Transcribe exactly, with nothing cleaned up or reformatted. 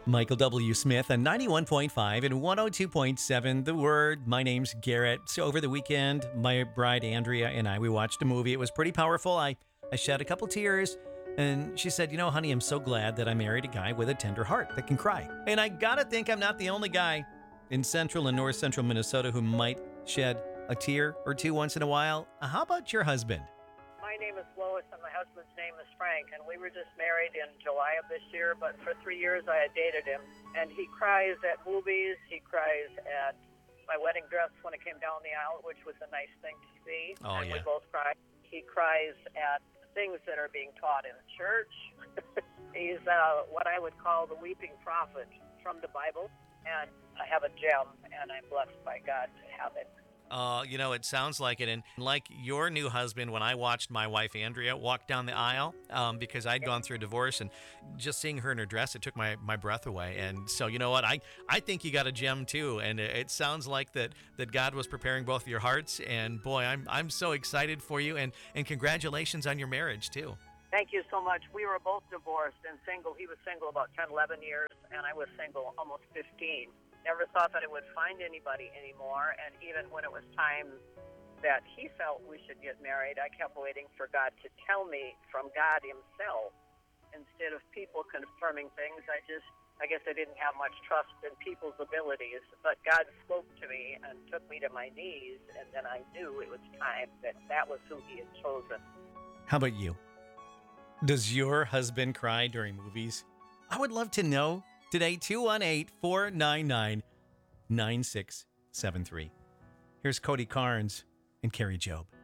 Michael W. Smith on ninety-one point five and one oh two point seven The Word. My name's Garrett. So over the weekend, my bride Andrea and I, we watched a movie. It was pretty powerful. I, I shed a couple tears, and she said, you know, honey, I'm so glad that I married a guy with a tender heart that can cry. And I gotta think I'm not the only guy in central and north central Minnesota who might shed a tear or two once in a while. How about your husband? My name is Lois, and my husband's name is Frank, and we were just married in July of this year, but for three years I had dated him, and he cries at movies, he cries at my wedding dress when it came down the aisle, which was a nice thing to see, Oh, and yeah. we both cried. He cries at things that are being taught in church. He's uh, what I would call the weeping prophet from the Bible, and I have a gem, and I'm blessed by God to have it. Uh, you know, it sounds like it. And like your new husband, when I watched my wife Andrea walk down the aisle, um, because I'd gone through a divorce, and just seeing her in her dress, it took my, my breath away. And so, you know what? I, I think you got a gem too. And it, it sounds like that, that God was preparing both of your hearts. And boy, I'm I'm so excited for you. And, and congratulations on your marriage too. Thank you so much. We were both divorced and single. He was single about ten, eleven years, and I was single almost fifteen. Never thought that I would find anybody anymore, and even when it was time that he felt we should get married, I kept waiting for God to tell me from God himself instead of people confirming things. I just, I guess I didn't have much trust in people's abilities, but God spoke to me and took me to my knees, and then I knew it was time that that was who he had chosen. How about you? Does your husband cry during movies? I would love to know. Today, two one eight, four nine nine, nine six seven three. Here's Cody Carnes and Carrie Job.